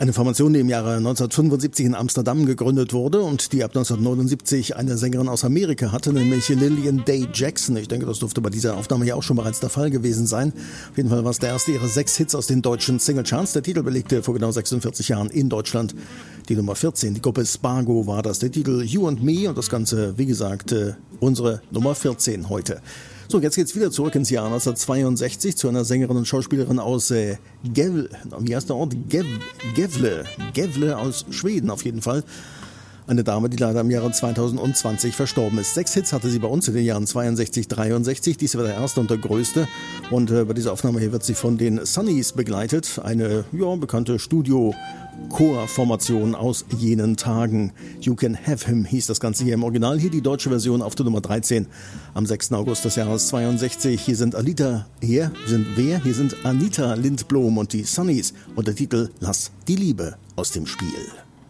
Eine Formation, die im Jahre 1975 in Amsterdam gegründet wurde und die ab 1979 eine Sängerin aus Amerika hatte, nämlich Lillian Day Jackson. Ich denke, das dürfte bei dieser Aufnahme ja auch schon bereits der Fall gewesen sein. Auf jeden Fall war es der erste ihrer 6 Hits aus den deutschen Singlecharts. Der Titel belegte vor genau 46 Jahren in Deutschland die Nummer 14. Die Gruppe Spargo war das. Der Titel You and Me und das Ganze, wie gesagt, unsere Nummer 14 heute. So, jetzt geht's wieder zurück ins Jahr 1962 zu einer Sängerin und Schauspielerin aus wie heißt der Ort? Gävle aus Schweden auf jeden Fall. Eine Dame, die leider im Jahre 2020 verstorben ist. 6 Hits hatte sie bei uns in den Jahren 62, 63. Dies war der erste und der größte. Und bei dieser Aufnahme hier wird sie von den Sunnies begleitet. Eine bekannte Studio-Chor-Formation aus jenen Tagen. You Can Have Him hieß das Ganze hier im Original. Hier die deutsche Version auf der Nummer 13 am 6. August des Jahres 62. Hier sind Hier sind Anita Lindblom und die Sunnies. Und der Titel Lass die Liebe aus dem Spiel.